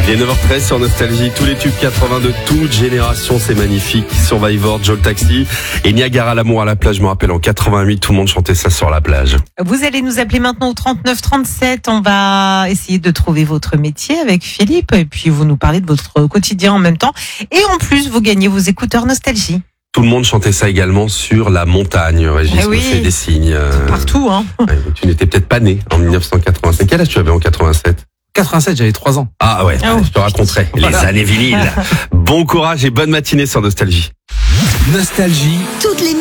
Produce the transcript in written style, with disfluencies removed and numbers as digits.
Il est 9h13 sur Nostalgie, tous les tubes 80 de toute génération, c'est magnifique. Survivor, Joe le Taxi et Niagara l'amour à la plage. Je me rappelle en 88, tout le monde chantait ça sur la plage. Vous allez nous appeler maintenant au 39 37. On va essayer de trouver votre métier avec Philippe et puis vous nous parlez de votre quotidien en même temps. Et en plus, vous gagnez vos écouteurs Nostalgie. Tout le monde chantait ça également sur la montagne. Régis me fait des signes. Partout, hein. Ouais, tu n'étais peut-être pas né en 1987. Quel âge tu avais en 87? 87, j'avais 3 ans. Ah ouais, je te raconterai. Les années viniles. Bon courage et bonne matinée sur Nostalgie. Nostalgie. Toutes les